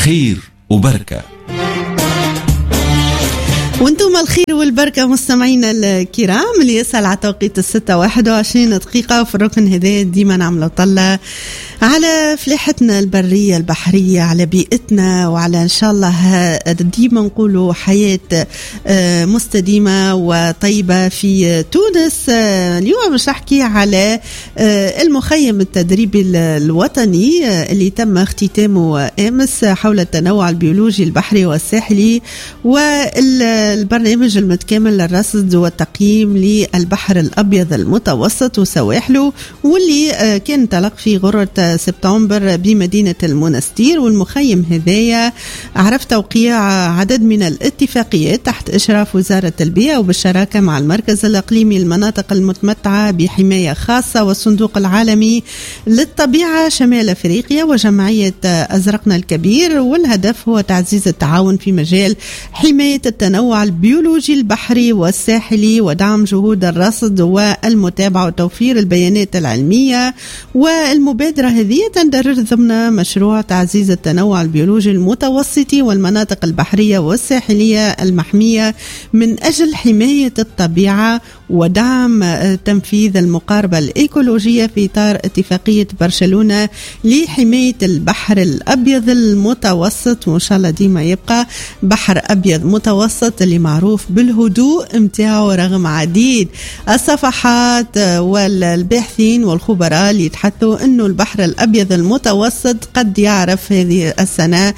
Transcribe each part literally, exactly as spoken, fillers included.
خير وبركة. وانتم الخير والبركة مستمعينا الكرام اللي يسأل على توقيت الستة واحد وعشرين دقيقة في الركن هذا ديما نعمل طلة على فلاحتنا البرية البحرية، على بيئتنا، وعلى إن شاء الله ديما نقولوا حياة مستديمة وطيبة في تونس. اليوم مش أحكي على المخيم التدريبي الوطني اللي تم اختتامه أمس حول التنوع البيولوجي البحري والساحلي والبرنامج المتكامل للرصد والتقييم للبحر الأبيض المتوسط وسواحله، واللي كان انطلق في غرة سبتمبر بمدينة المنستير. والمخيم هذايا عرف توقيع عدد من الاتفاقيات تحت إشراف وزارة البيئة وبالشراكة مع المركز الإقليمي للمناطق المتمتعة بحماية خاصة والصندوق العالمي للطبيعة شمال أفريقيا وجمعية أزرقنا الكبير. والهدف هو تعزيز التعاون في مجال حماية التنوع البيولوجي البحري والساحلي ودعم جهود الرصد والمتابعة وتوفير البيانات العلمية. والمبادرة هذه تندرج ضمن مشروع تعزيز التنوع البيولوجي المتوسطي والمناطق البحرية والساحلية المحمية من أجل حماية الطبيعة ودعم تنفيذ المقاربة الإيكولوجية في إطار اتفاقية برشلونة لحماية البحر الأبيض المتوسط. وإن شاء الله ديما يبقى بحر أبيض متوسط اللي معروف بالهدوء متاعه رغم عديد الصفحات والباحثين والخبراء اللي يتحدثوا أنه البحر الأبيض المتوسط قد يعرف هذه السنة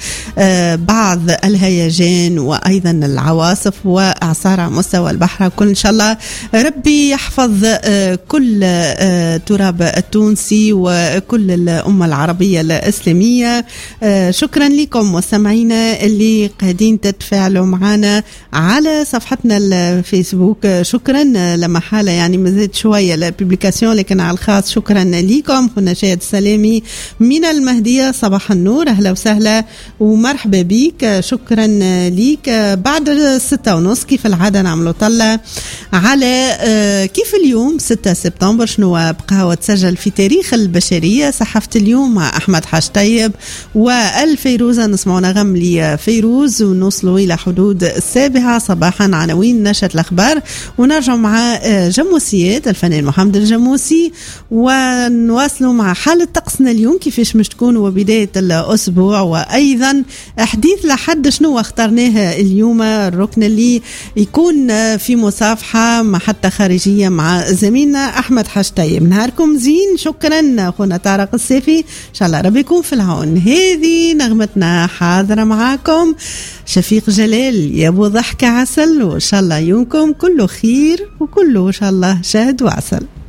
بعض الهيجان وأيضا العواصف وإعصار على مستوى البحر. كل إن شاء الله ربي يحفظ كل تراب التونسي وكل الأمة العربية الإسلامية. شكرا لكم مستمعينا اللي قاعدين تتفاعلوا معنا على صفحتنا الفيسبوك. شكرا لما حالة يعني مزيد شوية الببليكاسيون لكن على الخاص شكرا لكم. كنا شاهد سلامي من المهدية، صباح النور، أهلا وسهلا ومرحبا بيك. شكرا ليك. بعد الستة ونص كيف العادة نعملوا طلة على كيف اليوم ستة سبتمبر شنو بقى وتسجل في تاريخ البشرية. صحفة اليوم مع أحمد حاج طيب والفيروزة نسمعوا نغم لي فيروز ونوصلوا إلى حدود السابعة صباحا عناوين نشرة الأخبار ونرجع مع جموسيات الفنان محمد الجموسي ونواصلوا مع حالة طقسنا اليوم كيفاش مش تكون وبداية الأسبوع وأيضا حديث لحد شنو اخترناه اليوم الركن اللي يكون في مصافحة مع حتى خارجية مع زميلنا أحمد حاج طيب. نهاركم زين. شكرا أخونا طارق السيفي، إن شاء الله ربي يكون في العون. هذه نغمتنا حاضرة معاكم شفيق جلال يا أبو ضحكة عسل، وإن شاء الله يومكم كله خير وكله إن شاء الله شاهد وعسل.